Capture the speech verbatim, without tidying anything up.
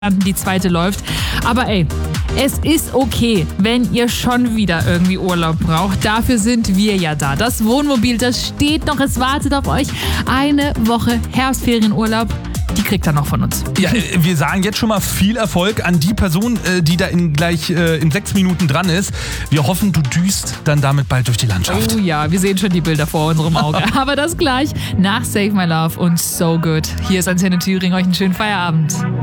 die zweite läuft. Aber ey, es ist okay, wenn ihr schon wieder irgendwie Urlaub braucht. Dafür sind wir ja da. Das Wohnmobil, das steht noch, es wartet auf euch. Eine Woche Herbstferienurlaub, die kriegt ihr noch von uns. Ja, wir sagen jetzt schon mal viel Erfolg an die Person, die da in gleich in sechs Minuten dran ist. Wir hoffen, du düst dann damit bald durch die Landschaft. Oh ja, wir sehen schon die Bilder vor unserem Auge. Aber das gleich nach Save My Love und So Good. Hier ist Antenne Thüringen, euch einen schönen Feierabend.